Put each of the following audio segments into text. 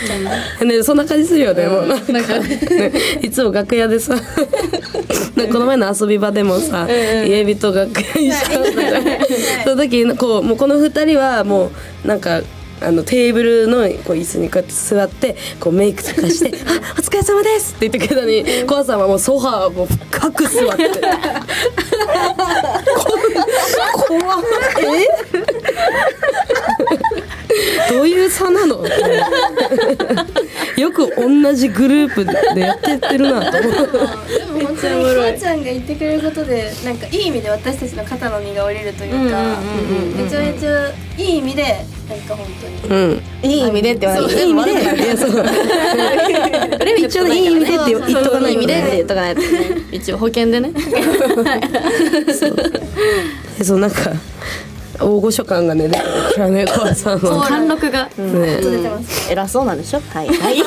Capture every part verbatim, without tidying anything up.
ね、そんな感じするよね、うん、もうなんか、ね、いつも楽屋でさなんかこの前の遊び場でもさ、家人楽屋一緒だったじゃんその時こうもうこのふたりはもうなんかあのテーブルのこう椅子にこうやって座ってこうメイクとかして「あお疲れ様です」って言ってくれたのにコアさんはもうソファーを深く座って怖っえどういう差なのよく同じグループでやってってるなと思う。 でも本当にコアちゃんが言ってくれることでなんかいい意味で私たちの肩の荷が下りるというか、めちゃめちゃいい意味でなんか本当に、うん、 いい意味でって言わないといい意味でいやそう一応いい意味でって言っとかないとね、いい意味でって言っとかないとね一応保険でねそうそうなんか大御所感がね出てるからねコアさんは貫禄が、 うん、ね、出てます。 偉そうなんでしょ。はいはい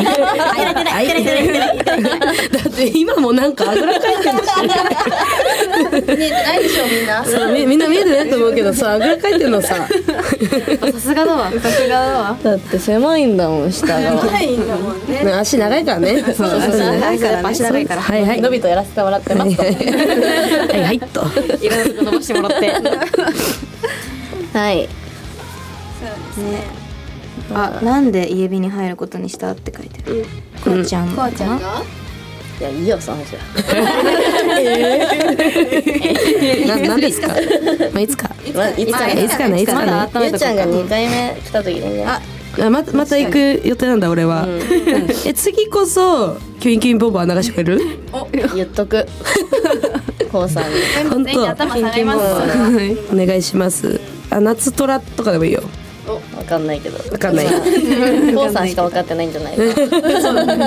だって今もなんかあぐらかいてるし見えてないでしょみんな。 そうみ, みんな見えてないと思うけどさあぐらかいてるのささすがだわさすがだわ。だって狭いんだもん下が狭いんだもんね。 足長いからね。 そうそう足長いからね。足長いから。 はいはい。 のびとやらせてもらってますと。はいはいと。 いろいろと伸ばしてもらって。はい。 そうですね。 あ、なんで家火に入ることにしたって書いてる。こうちゃん。 こうちゃんが。 いやいいよその話は。 ななんですか。まあいつか。 いつかいつかいつかねいつかね。 ゆうちゃんがにかいめ来た時にね。 あ、ままた行く予定なんだ俺は。え次こそキュインキュインボンバー流してくれる？ 言っとく。こうさんに。 本当。 頭下がります。 お願いします。あ、夏トラとかでもいいよ。 わかんないけど。わかんない。 こうさんしか分かってないんじゃないか。はい。 流しましょう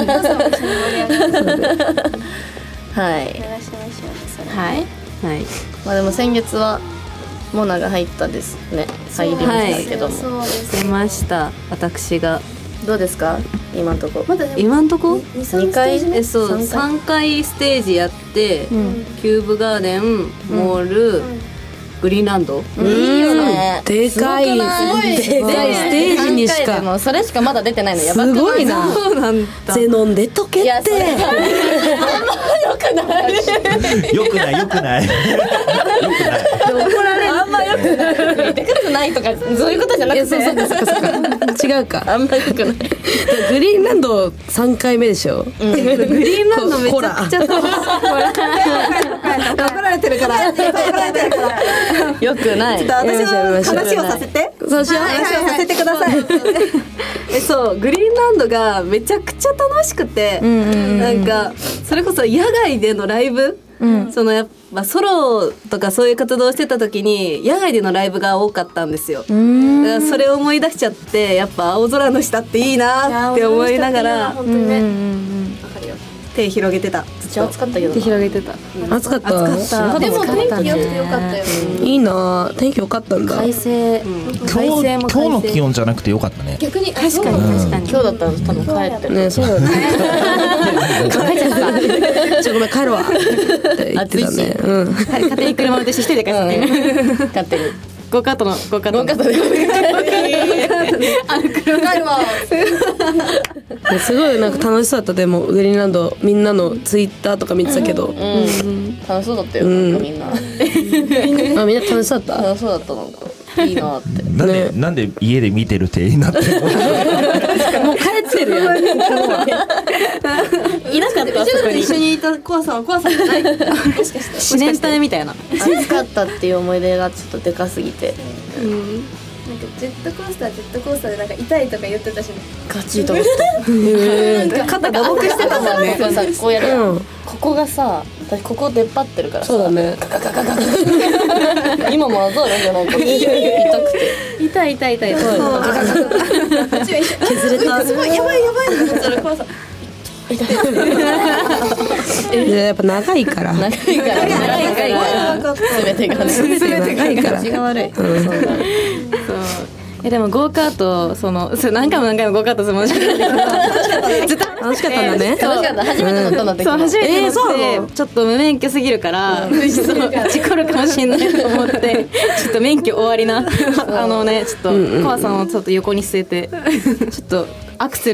はい。はい。まあでも先月はモナが入ったですね。入りましたけども。 そうです出ました私が。どうですか今んとこ。 まだ今んとこにかいえそうさんかいステージやって、キューブガーデン、モール、グリーンランド。 いいよね。でかいでかいステージにしかもうそれしかまだ出てないのやばくない？ すごいな。 そうなんだ。 ゼノンで溶けて。 よくないよくないよくないよくない怒られる。あんまよくないでかくないとかそういうことじゃなくて、 そうそうそうそう違うか。 あんまよくない。 グリーンランドさんかいめでしょ。 グリーンランドめちゃくちゃ楽し怒られてるから怒られてるからよくない。 ちょっと私の話をさせて。 そうしよう。 話をさせてください。え、そうグリーンランドがめちゃくちゃ楽しくて、なんかそれこそ野外でのライブ、そのやっぱソロとかそういう活動をしてた時に野外でのライブが多かったんですよ。だからそれを思い出しちゃってやっぱ青空の下っていいなって思いながら本当にね。 手広げてた。 めっちゃ暑かったけど。 手広げてた。 暑かった。 暑かった。 でも天気良くてよかったよ。 いいな。天気良かったんだ。 快晴。快今晴も日今日の気温じゃなくてよかったね。 逆に確かに確かに。今日だったら多分帰ってる。 ね、そうだね。 帰っちゃった。 ちょごめん帰るわ。って言ってたね。うん。 勝手に車運転して一人で帰って勝手に。ゴーカートのゴーカートのゴーカートであの車あるわ。 すごいなんか楽しそうだった。でもグリーンランドみんなのツイッターとか見てたけど、 楽しそうだったよ。なんかみんなあみんな楽しそうだった。 楽しそうだったなんかいいなって。 なんでなんで家で見てる手になってるの？ もう帰ってるやん。 いなかったそこに一緒にいたコアさんはコアさんじゃない。もしかして自然体みたいな。暑かったっていう思い出がちょっとでかすぎて。 なんかジェットコースタージェットコースターでなんか痛いとか言ってたし、 ガチと思った。 なんか肩が悪してたもんね。 こうさこうやるやん。ここがさ私ここ出っ張ってるからさ。 そうだね。 今もあざあるんじゃないか。痛くて。 痛い痛い痛い。 削れた。 すごいやばいやばいってそれコアさん。 やっぱ長いから長いから長いから全てが全て長いから口が悪い。そうえでもゴーカートそのそ何回も何回もゴーカートするもんじゃないけどずっと楽しかったんだね。 楽しかった初めて乗ったんだって。 そう初めて乗えってちょっと無免許すぎるから事故るかもしれないと思ってちょっと免許終わりなあのねちょっとコアさんをちょっと横に据えてちょっとアクセル